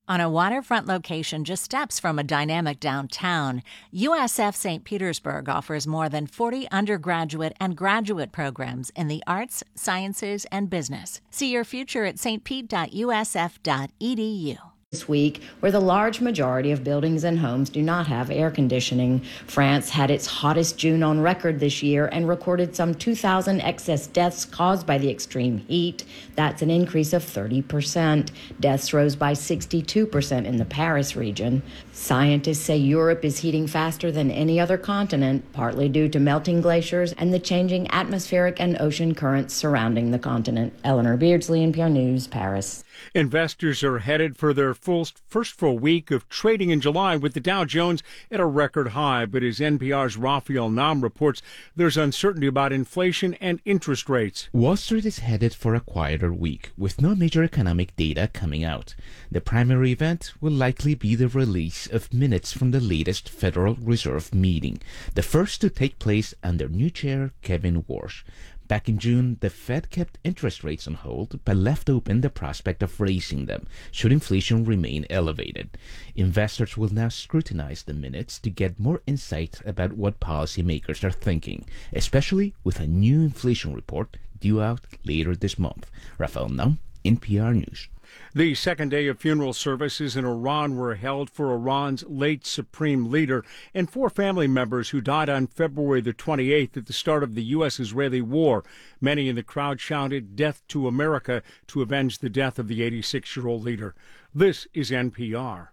On a waterfront location just steps from a dynamic downtown, USF St. Petersburg offers more than 40 undergraduate and graduate programs in the arts, sciences, and business. See your future at stpete.usf.edu. This week, where the large majority of buildings and homes do not have air conditioning. France had its hottest June on record this year and recorded some 2,000 excess deaths caused by the extreme heat. That's an increase of 30%. Deaths rose by 62% in the Paris region. Scientists say Europe is heating faster than any other continent, partly due to melting glaciers and the changing atmospheric and ocean currents surrounding the continent. Eleanor Beardsley, NPR News, Paris. Investors are headed for their first full week of trading in July, with the Dow Jones at a record high. But as NPR's Raphael Nam reports, there's uncertainty about inflation and interest rates. Wall Street is headed for a quieter week, with no major economic data coming out. The primary event will likely be the release of minutes from the latest Federal Reserve meeting, the first to take place under new chair Kevin Warsh. Back in June, the Fed kept interest rates on hold, but left open the prospect of raising them should inflation remain elevated. Investors will now scrutinize the minutes to get more insight about what policymakers are thinking, especially with a new inflation report due out later this month. Raphael Nam, NPR News. The second day of funeral services in Iran were held for Iran's late supreme leader and 4 family members who died on February the 28th at the start of the U.S.-Israeli war. Many in the crowd shouted "Death to America" to avenge the death of the 86-year-old leader. This is NPR.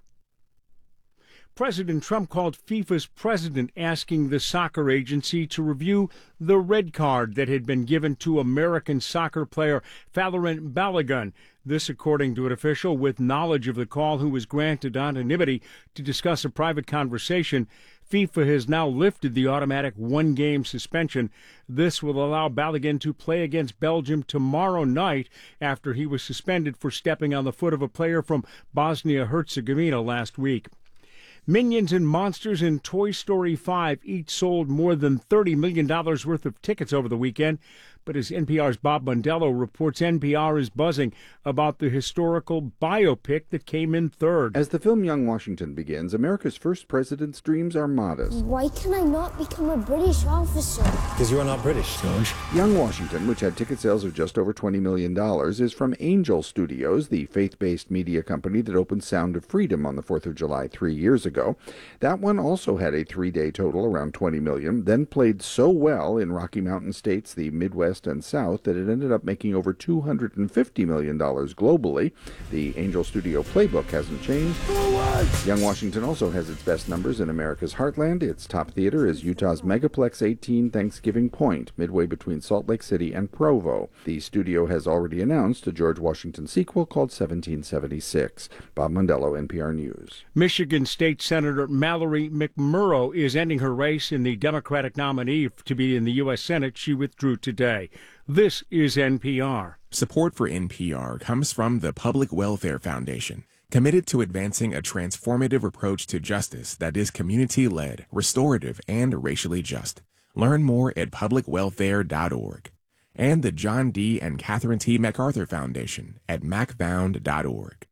President Trump called FIFA's president, asking the soccer agency to review the red card that had been given to American soccer player Folarin Balogun. This, according to an official with knowledge of the call who was granted anonymity to discuss a private conversation. FIFA has now lifted the automatic 1-game suspension. This will allow Balogun to play against Belgium tomorrow night after he was suspended for stepping on the foot of a player from Bosnia-Herzegovina last week. Minions and Monsters and Toy Story 5 each sold more than $30 million worth of tickets over the weekend. But as NPR's Bob Mondello reports, NPR is buzzing about the historical biopic that came in third. As the film Young Washington begins, America's first president's dreams are modest. Why can I not become a British officer? Because you're not British, George. Young Washington, which had ticket sales of just over $20 million, is from Angel Studios, the faith-based media company that opened Sound of Freedom on the 4th of July 3 years ago. That one also had a 3-day total around $20 million, then played so well in Rocky Mountain states, the Midwest and South, that it ended up making over $250 million globally. The Angel Studio playbook hasn't changed. Young Washington also has its best numbers in America's heartland. Its top theater is Utah's Megaplex 18 Thanksgiving Point, midway between Salt Lake City and Provo. The studio has already announced a George Washington sequel called 1776. Bob Mondello, NPR News. Michigan State Senator Mallory McMurrow is ending her race in the Democratic nominee to be in the U.S. Senate. She withdrew today. This is NPR. Support for NPR comes from the Public Welfare Foundation, committed to advancing a transformative approach to justice that is community-led, restorative, and racially just. Learn more at publicwelfare.org. And the John D. and Catherine T. MacArthur Foundation at macfound.org.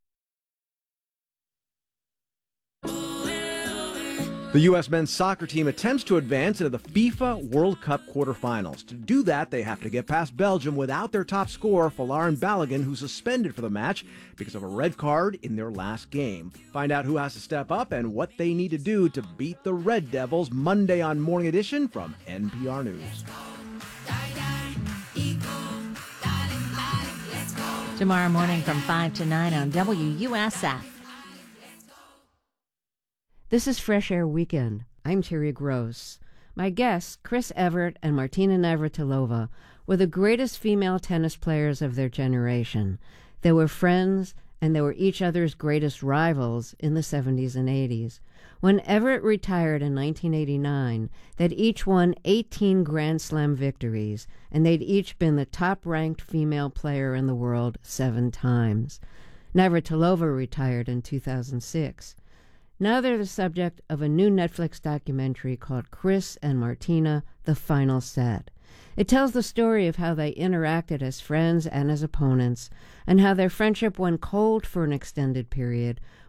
The U.S. men's soccer team attempts to advance into the FIFA World Cup quarterfinals. To do that, they have to get past Belgium without their top scorer, Folarin Balogun, who's suspended for the match because of a red card in their last game. Find out who has to step up and what they need to do to beat the Red Devils Monday on Morning Edition from NPR News. Tomorrow morning from 5 to 9 on WUSF. This is Fresh Air Weekend. I'm Terry Gross. My guests, Chris Evert and Martina Navratilova, were the greatest female tennis players of their generation. They were friends, and they were each other's greatest rivals in the 70s and 80s. When Evert retired in 1989, they'd each won 18 Grand Slam victories, and they'd each been the top-ranked female player in the world 7 times. Navratilova retired in 2006. Now they're the subject of a new Netflix documentary called Chris and Martina, The Final Set. It tells the story of how they interacted as friends and as opponents, and how their friendship went cold for an extended period